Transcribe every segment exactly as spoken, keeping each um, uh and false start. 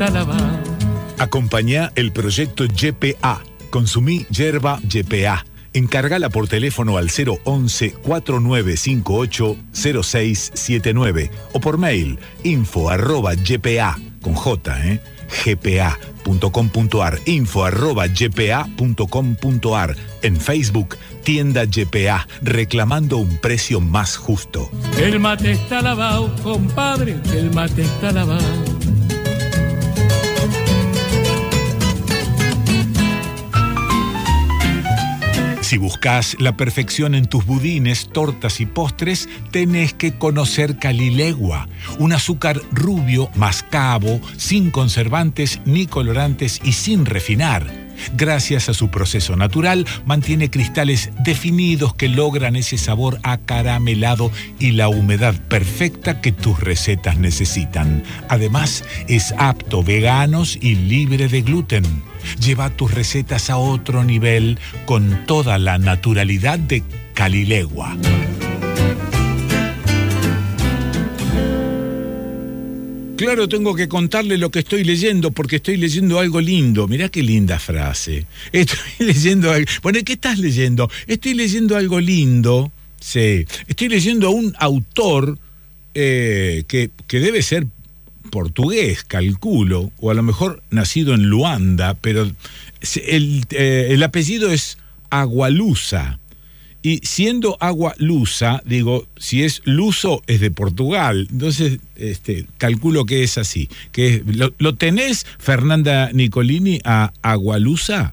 está lavado. Acompañá el proyecto Y P A. Consumí yerba Y P A. Encargala por teléfono al cero once, cuatro nueve cinco ocho, cero seis siete nueve o por mail info arroba ypa con J, ¿eh? gpa.com.ar, info arroba ypa.com.ar. En Facebook, tienda Y P A, reclamando un precio más justo. El mate está lavado, compadre, el mate está lavado. Si buscas la perfección en tus budines, tortas y postres, tenés que conocer Calilegua, un azúcar rubio, mascabo, sin conservantes ni colorantes y sin refinar. Gracias a su proceso natural, mantiene cristales definidos que logran ese sabor acaramelado y la humedad perfecta que tus recetas necesitan. Además, es apto veganos y libre de gluten. Lleva tus recetas a otro nivel con toda la naturalidad de Calilegua. Claro, tengo que contarle lo que estoy leyendo porque estoy leyendo algo lindo. Mirá qué linda frase. Estoy leyendo algo... Bueno, ¿qué estás leyendo? Estoy leyendo algo lindo. Sí. Estoy leyendo a un autor eh, que, que debe ser portugués, calculo, o a lo mejor nacido en Luanda, pero el, eh, el apellido es Agualusa. Y siendo Agualusa, digo, si es luso es de Portugal, entonces este, calculo que es así. Que ¿lo, ¿Lo tenés, Fernanda Nicolini, a Agualusa?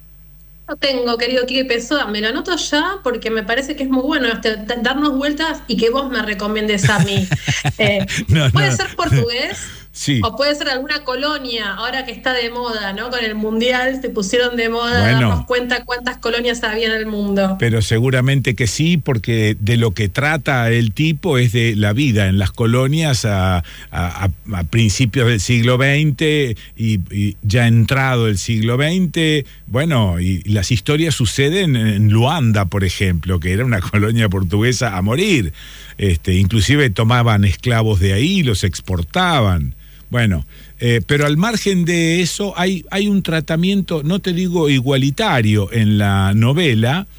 Lo tengo, querido Quique Pessoa, me lo anoto ya porque me parece que es muy bueno este, darnos vueltas y que vos me recomiendes a mí. Eh, no, puede no. ser portugués. Sí. O puede ser alguna colonia, ahora que está de moda, ¿no? Con el mundial se pusieron de moda, bueno, darnos cuenta cuántas colonias había en el mundo. Pero seguramente que sí, porque de lo que trata el tipo es de la vida en las colonias a, a, a principios del siglo veinte y, y ya entrado el siglo veinte. Bueno, y, y las historias suceden en Luanda, por ejemplo, que era una colonia portuguesa a morir. Este, inclusive tomaban esclavos de ahí y los exportaban. Bueno, eh, pero al margen de eso hay, hay un tratamiento, no te digo igualitario en la novela,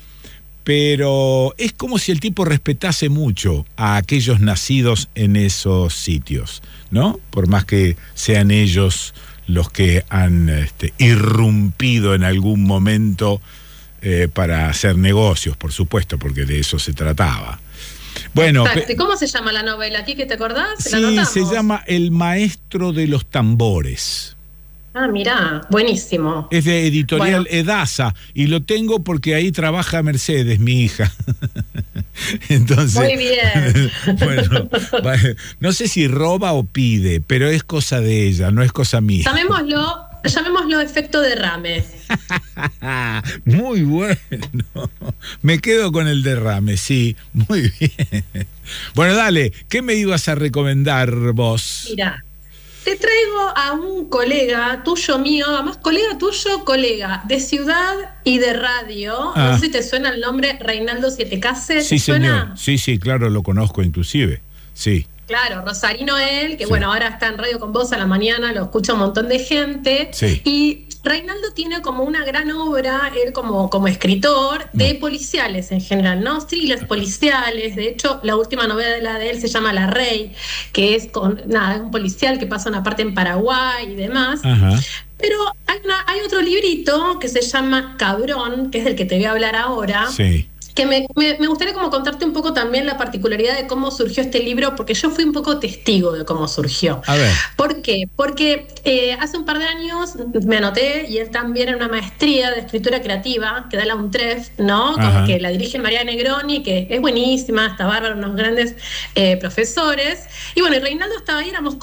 pero es como si el tipo respetase mucho a aquellos nacidos en esos sitios, ¿no? Por más que sean ellos los que han este, irrumpido en algún momento eh, para hacer negocios, por supuesto, porque de eso se trataba. Bueno, exacto. ¿Y cómo se llama la novela? ¿Aquí que te acordás? Sí, se llama El Maestro de los Tambores. Ah, mirá, buenísimo. Es de editorial bueno. Edasa y lo tengo porque ahí trabaja Mercedes, mi hija. Entonces, muy bien. Bueno, no sé si roba o pide, pero es cosa de ella, no es cosa mía. Llamémoslo, llamémoslo efecto derrame. Muy bueno. Me quedo con el derrame, sí, muy bien. Bueno, dale, ¿qué me ibas a recomendar vos? Mira, te traigo a un colega tuyo mío, además colega tuyo, colega de ciudad y de radio. Ah. No sé si te suena el nombre Reinaldo Sietecase. Sí, señor. Suena? Sí, sí, claro, lo conozco inclusive, sí. Claro, Rosarino él, que sí. bueno, ahora está en Radio con Vos a la mañana, lo escucha un montón de gente. Sí. Y Reinaldo tiene como una gran obra, él como, como escritor, de no. policiales en general, ¿no? Thrillers policiales. De hecho, la última novela de él se llama La Rey, que es con nada, un policial que pasa una parte en Paraguay y demás. Ajá. Pero hay, una, hay otro librito que se llama Cabrón, que es del que te voy a hablar ahora. Sí. Que me, me, me gustaría como contarte un poco también la particularidad de cómo surgió este libro, porque yo fui un poco testigo de cómo surgió. A ver. ¿Por qué? Porque eh, hace un par de años me anoté, y él también en una maestría de escritura creativa, que da la UNTREF, ¿no? Como que la dirige María Negroni, que es buenísima, está bárbara, unos grandes eh, profesores. Y bueno, y Reinaldo estaba ahí, éramos